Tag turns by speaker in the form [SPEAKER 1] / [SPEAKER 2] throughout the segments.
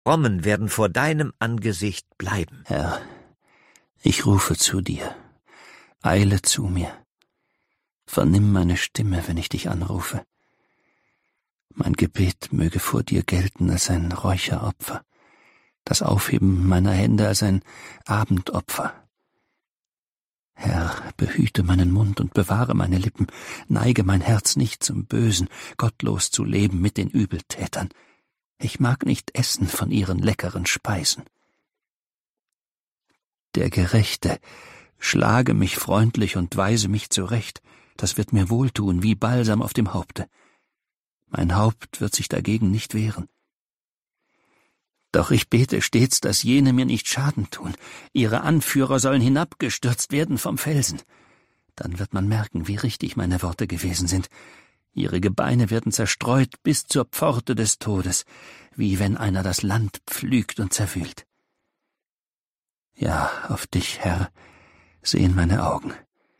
[SPEAKER 1] Frommen werden vor deinem Angesicht bleiben.
[SPEAKER 2] Herr, ich rufe zu dir. Eile zu mir. Vernimm meine Stimme, wenn ich dich anrufe. Mein Gebet möge vor dir gelten als ein Räucheropfer, das Aufheben meiner Hände als ein Abendopfer. Herr, behüte meinen Mund und bewahre meine Lippen, neige mein Herz nicht zum Bösen, gottlos zu leben mit den Übeltätern. Ich mag nicht essen von ihren leckeren Speisen. Der Gerechte, schlage mich freundlich und weise mich zurecht, das wird mir wohltun wie Balsam auf dem Haupte. Mein Haupt wird sich dagegen nicht wehren. Doch ich bete stets, dass jene mir nicht Schaden tun. Ihre Anführer sollen hinabgestürzt werden vom Felsen. Dann wird man merken, wie richtig meine Worte gewesen sind. Ihre Gebeine werden zerstreut bis zur Pforte des Todes, wie wenn einer das Land pflügt und zerwühlt. Ja, auf dich, Herr, sehen meine Augen.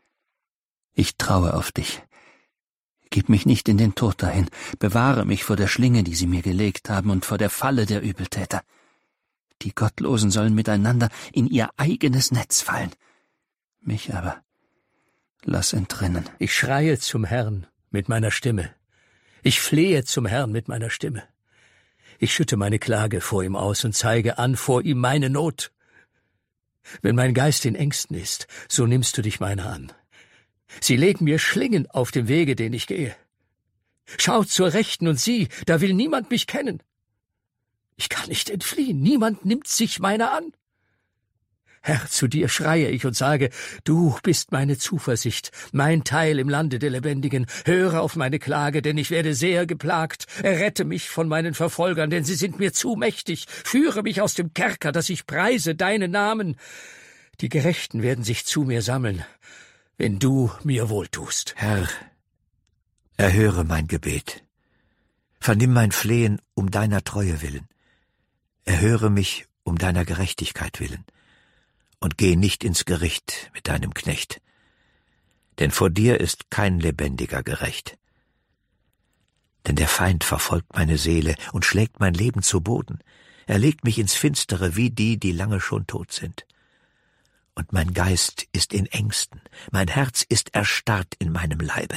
[SPEAKER 2] Ich traue auf dich. Gib mich nicht in den Tod dahin, bewahre mich vor der Schlinge, die sie mir gelegt haben, und vor der Falle der Übeltäter. Die Gottlosen sollen miteinander in ihr eigenes Netz fallen. Mich aber lass entrinnen.
[SPEAKER 3] Ich schreie zum Herrn mit meiner Stimme. Ich flehe zum Herrn mit meiner Stimme. Ich schütte meine Klage vor ihm aus und zeige an vor ihm meine Not. Wenn mein Geist in Ängsten ist, so nimmst du dich meiner an. Sie legen mir Schlingen auf dem Wege, den ich gehe. Schaut zur Rechten und sieh, da will niemand mich kennen. Ich kann nicht entfliehen, niemand nimmt sich meiner an. Herr, zu dir schreie ich und sage, du bist meine Zuversicht, mein Teil im Lande der Lebendigen. Höre auf meine Klage, denn ich werde sehr geplagt. Errette mich von meinen Verfolgern, denn sie sind mir zu mächtig. Führe mich aus dem Kerker, dass ich preise deinen Namen. Die Gerechten werden sich zu mir sammeln, wenn du mir wohltust.
[SPEAKER 1] Herr, erhöre mein Gebet. Vernimm mein Flehen um deiner Treue willen. Erhöre mich um deiner Gerechtigkeit willen. Und geh nicht ins Gericht mit deinem Knecht. Denn vor dir ist kein Lebendiger gerecht. Denn der Feind verfolgt meine Seele und schlägt mein Leben zu Boden. Er legt mich ins Finstere wie die, die lange schon tot sind. Und mein Geist ist in Ängsten, mein Herz ist erstarrt in meinem Leibe.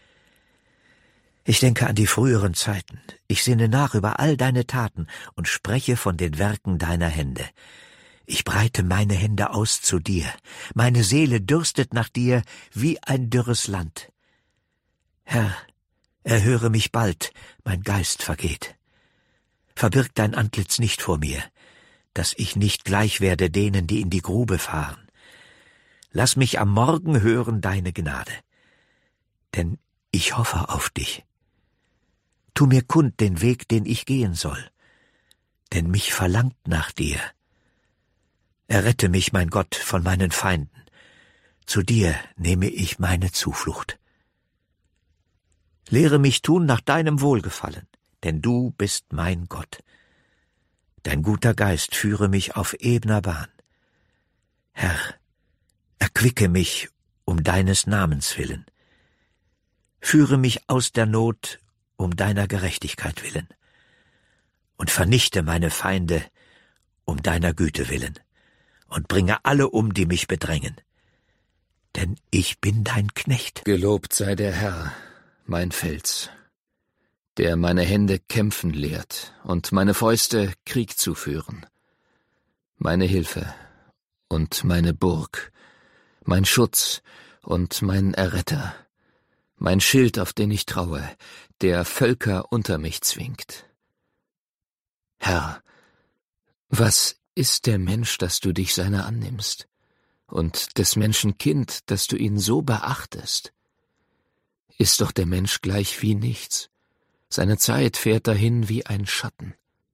[SPEAKER 1] Ich denke an die früheren Zeiten, ich sinne nach über all deine Taten und spreche von den Werken deiner Hände. Ich breite meine Hände aus zu dir, meine Seele dürstet nach dir wie ein dürres Land. Herr, erhöre mich bald, mein Geist vergeht. Verbirg dein Antlitz nicht vor mir, dass ich nicht gleich werde denen, die in die Grube fahren. Lass mich am Morgen hören deine Gnade, denn ich hoffe auf dich. Tu mir kund den Weg, den ich gehen soll, denn mich verlangt nach dir. Errette mich, mein Gott, von meinen Feinden. Zu dir nehme ich meine Zuflucht. Lehre mich tun nach deinem Wohlgefallen, denn du bist mein Gott. Dein guter Geist führe mich auf ebner Bahn. Herr, erquicke mich um deines Namens willen. Führe mich aus der Not um deiner Gerechtigkeit willen. Und vernichte meine Feinde um deiner Güte willen. Und bringe alle um, die mich bedrängen. Denn ich bin dein Knecht.
[SPEAKER 4] Gelobt sei der Herr, mein Fels, der meine Hände kämpfen lehrt und meine Fäuste Krieg zu führen. Meine Hilfe und meine Burg, mein Schutz und mein Erretter, mein Schild, auf den ich traue, der Völker unter mich zwingt. Herr, was ist der Mensch, dass du dich seiner annimmst, und des Menschen Kind, dass du ihn so beachtest? Ist doch der Mensch gleich wie nichts, seine Zeit fährt dahin wie ein Schatten.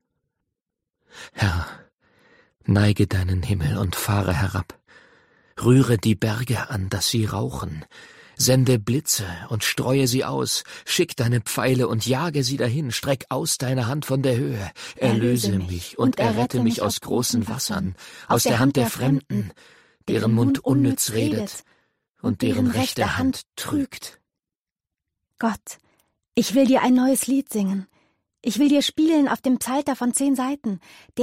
[SPEAKER 4] Herr, neige deinen Himmel und fahre herab, rühre die Berge an, dass sie rauchen, sende Blitze und streue sie aus, schick deine Pfeile und jage sie dahin, streck aus deine Hand von der Höhe, erlöse mich und errette mich aus großen Wassern, aus der Hand der Fremden, deren Mund unnütz redet und deren rechte Hand trügt.
[SPEAKER 5] Gott, ich will dir ein neues Lied singen. Ich will dir spielen auf dem Psalter von 10 Seiten.